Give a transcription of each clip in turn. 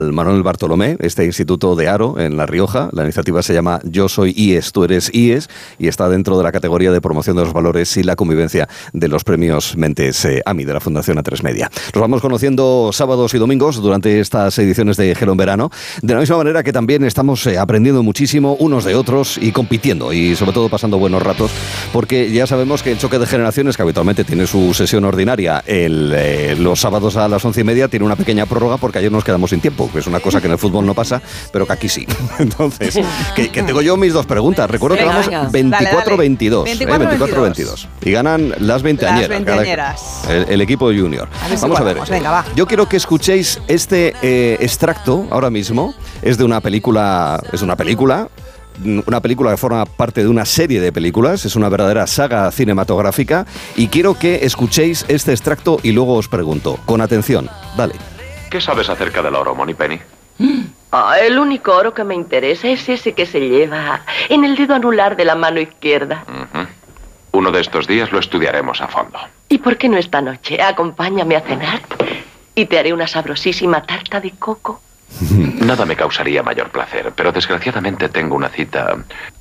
Manuel Bartolomé, este instituto de Haro, en La Rioja. La iniciativa se llama Yo soy IES, tú eres IES, y está dentro de la categoría de promoción de los valores y la convivencia de los premios Mentes AMI de la Fundación A3 Media. Los vamos conociendo sábados y domingos durante estas ediciones de Gelo en Verano, de la misma manera que también estamos aprendiendo muchísimo unos de otros y compitiendo, y sobre todo pasando buenos ratos, porque ya sabemos que el choque de generaciones, que habitualmente tiene su sesión ordinaria los sábados a las 11:30, tiene una pequeña prórroga porque ayer nos quedamos sin tiempo, que es una cosa que en el fútbol no pasa, pero que aquí sí. Entonces, que tengo yo mis dos preguntas. Recuerdo que vamos 24-22. 24-22. Y ganan las veinteañeras. El equipo junior. Vamos a ver. Venga, va. Yo quiero que escuchéis este extracto ahora mismo. Es de una película. Es una película que forma parte de una serie de películas, es una verdadera saga cinematográfica, y quiero que escuchéis este extracto y luego os pregunto, con atención, dale. ¿Qué sabes acerca del oro, Moneypenny? El único oro que me interesa es ese que se lleva en el dedo anular de la mano izquierda. Uno de estos días lo estudiaremos a fondo. ¿Y por qué no esta noche? Acompáñame a cenar y te haré una sabrosísima tarta de coco. Nada me causaría mayor placer, pero desgraciadamente tengo una cita.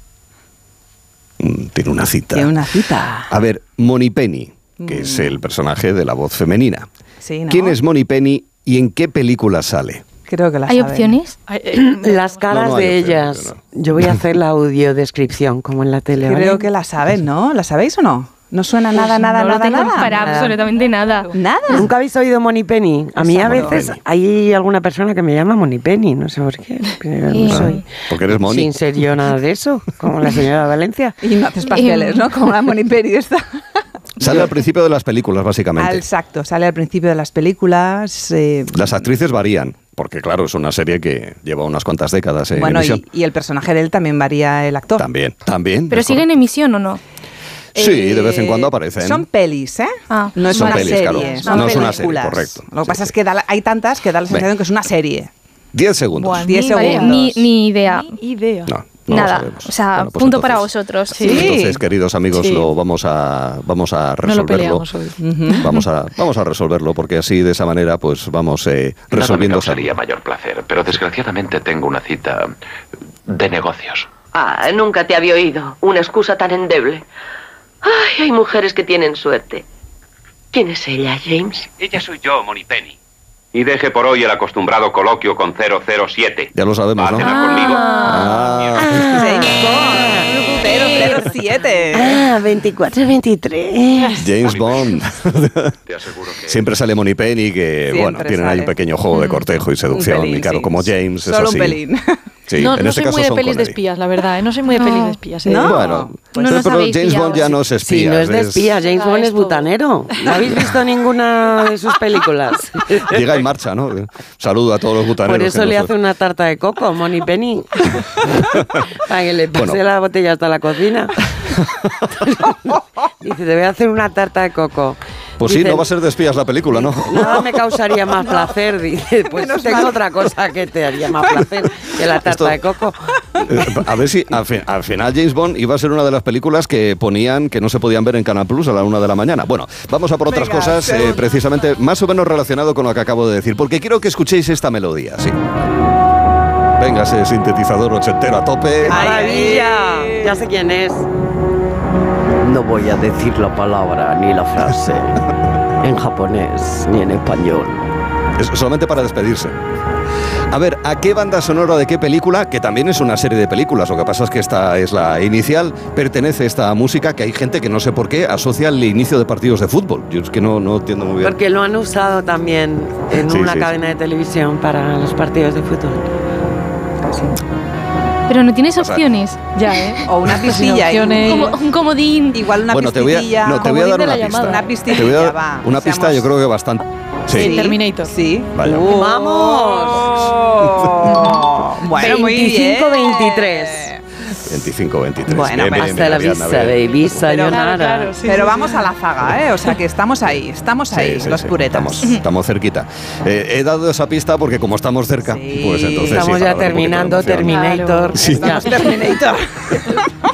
Tiene una cita. Tiene una cita. A ver, Moneypenny, que es el personaje de la voz femenina. Sí, ¿no? ¿Quién es Moneypenny y en qué película sale? Creo que la ¿Hay saben. opciones? Las caras No hay de opciones, ellas. no. Yo voy a hacer la audiodescripción, como en la tele. ¿vale? Creo que la saben, ¿no? ¿La sabéis o no? ¿No suena nada? No lo tengo para Nada. absolutamente nada. ¿Nada? ¿Nunca habéis oído Moneypenny? A mí a Seguro. veces hay alguna persona que me llama Moneypenny, no sé por qué. Pero no soy. Porque eres Moni. Sin ser yo nada de eso, como la señora Valencia. Y no haces pasteles, ¿no? Como la Moneypenny esta. Sale al principio de las películas, básicamente. Exacto, sale al principio de las películas. Las actrices varían, porque claro, es una serie que lleva unas cuantas décadas en Bueno, emisión. y el personaje de él también varía el actor. También. ¿Pero es sigue en correcto. emisión o no? Sí, de vez en cuando aparecen. Son pelis, ¿eh? Ah. No es Son una pelis, serie, claro. son No es una serie, películas. correcto. Lo que Sí, pasa sí. es que hay tantas que da la sensación Ven. que es una serie. 10 segundos. 10 Vale, segundos. ni idea. No Nada. lo sabemos. O sea, Bueno, pues punto para entonces- vosotros. Sí. Entonces, queridos amigos, Sí. lo vamos a No resolverlo. lo peleamos hoy. Vamos a resolverlo, porque así, de esa manera, pues vamos Nada me resolviendo. causaría mayor placer, pero desgraciadamente tengo una cita de negocios. Nunca te había oído. Una excusa tan endeble. Ay, hay mujeres que tienen suerte. ¿Quién es ella, James? Ella soy yo, Moneypenny. Y deje por hoy el acostumbrado coloquio con 007. Ya lo sabemos, ¿Va a ¿no? cenar conmigo? James Bond, 007. 24-23. James Bond. Te aseguro que... Siempre sale Moneypenny, que Siempre bueno, tienen ahí sale. un pequeño juego de cortejo y seducción. pelín, y claro, sí. como James es Solo así. un pelín. Sí, No, en no este soy caso muy de son pelis de Connery. espías, la verdad, ¿eh? No soy muy de pelis de espías. ¿eh? No. Bueno, No nos pero habéis James Bond ya pillado, no es espía. Sí, no es de espía, James Bond es butanero. ¿No habéis visto ninguna de sus películas? Llega en marcha, ¿no? Saludo a todos los butaneros. Por eso que le nos- hace una tarta de coco, Moneypenny. Para que le pase Bueno. la botella hasta la cocina. Dice, te voy a hacer una tarta de coco. Pues sí, Dice, no va a ser de espías la película, ¿no? Nada me causaría más placer. Dice, pues tengo otra cosa que te haría más placer que la tarta Esto- de coco. A ver si al final James Bond iba a ser una de las películas que ponían que no se podían ver en Canal Plus a la 1 de la mañana. Bueno, vamos a por otras Venga, cosas, segundo. precisamente más o menos relacionado con lo que acabo de decir, porque quiero que escuchéis esta melodía, sí. Venga, ese sintetizador ochentero a tope. ¡Maravilla! Ya sé quién es. No voy a decir la palabra ni la frase en japonés ni en español. Es solamente para despedirse. A ver, ¿a qué banda sonora de qué película? Que también es una serie de películas. Lo que pasa es que esta es la inicial. Pertenece esta música que hay gente que no sé por qué asocia al inicio de partidos de fútbol. Yo es que no entiendo muy bien. Porque lo han usado también en Sí, una sí, cadena de televisión para los partidos de fútbol. Pero no tienes O sea, opciones. Ya, ¿eh? O una Sin pistilla. opciones. Un comodín. Igual una Bueno, te voy pistilla. a dar comodín de una la pista. llamada. Una Te voy a pistilla, dar va. una pista, Seamos- yo creo que bastante. Sí. Terminator. Sí. Vaya. ¡Vamos! Bueno, muy bien. 25-23. 25-23. Bueno, Bien, bien, Hasta la bien, vista, bien. baby, sayonara. Claro, sí, Pero sí, vamos sí. a la zaga, ¿eh? O sea que estamos ahí, Sí, sí, los sí, puretas. Estamos cerquita. He dado esa pista porque como estamos cerca, Sí. pues entonces Estamos sí, ya para dar un poquito de terminando emoción. Terminator. Sí. Ya. Terminator.